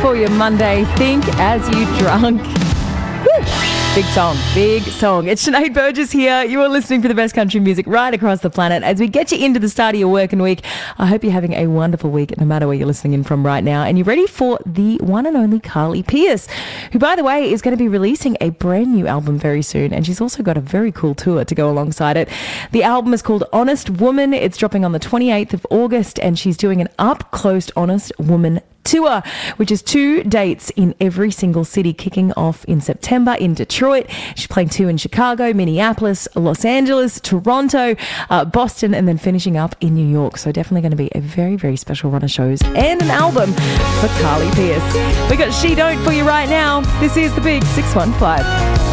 for your Monday. Think as you drunk. Woo! Big song. It's Sinead Burgess here. You are listening for the best country music right across the planet. As we get you into the start of your working week, I hope you're having a wonderful week, no matter where you're listening in from right now. And you're ready for the one and only Carly Pearce, who, by the way, is going to be releasing a brand new album very soon. And she's also got a very cool tour to go alongside it. The album is called Honest Woman. It's dropping on the 28th of August, and she's doing an up-close Honest Woman tour, which is 2 dates in every single city, kicking off in September in Detroit. She's playing 2 in Chicago, Minneapolis, Los Angeles, Toronto, Boston, and then finishing up in New York. So definitely going to be a very, very special run of shows and an album for Carly Pearce. We got She Don't for you right now. This is the Big 615.